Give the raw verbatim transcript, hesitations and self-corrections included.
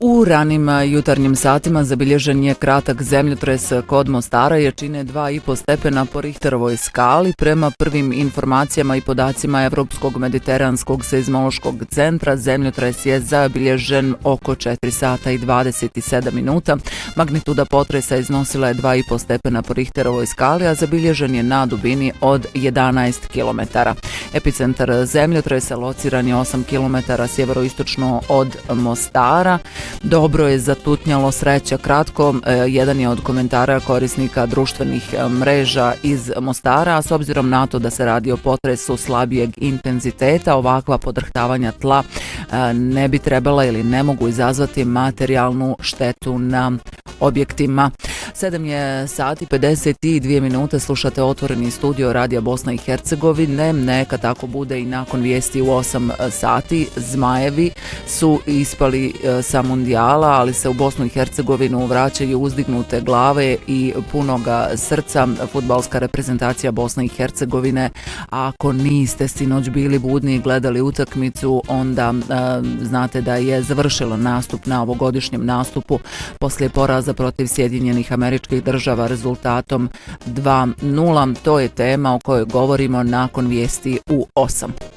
U ranim jutarnjim satima zabilježen je kratak zemljotres kod Mostara, jačine dva i po stepena po Richterovoj skali. Prema prvim informacijama i podacima Evropskog mediteranskog seizmološkog centra, zemljotres je zabilježen oko četiri sata i dvadeset sedam minuta. Magnituda potresa iznosila je dva i po stepena po Richterovoj skali, a zabilježen je na dubini od jedanaest kilometara. Epicentar zemljotresa lociran je osam kilometara sjeveroistočno od Mostara. Dobro je zatutnjalo, sreća kratko, jedan je od komentara korisnika društvenih mreža iz Mostara, a s obzirom na to da se radi o potresu slabijeg intenziteta, ovakva podrhtavanja tla ne bi trebala ili ne mogu izazvati materijalnu štetu na objektima. sedam je sati pedeset dvije minute, slušate Otvoreni studio Radija Bosna i Hercegovine. Neka tako bude i nakon vijesti u osam sati. Zmajevi su ispali sa mundijala, ali se u Bosnu i Hercegovinu vraćaju uzdignute glave i punoga srca. Fudbalska reprezentacija Bosne i Hercegovine, ako niste sinoć bili budni i gledali utakmicu, onda a, znate da je završilo nastup na ovogodišnjem nastupu poslije poraza protiv Sjedinjenih Američkih Država rezultatom dva nula. To je tema o kojoj govorimo nakon vijesti u osam.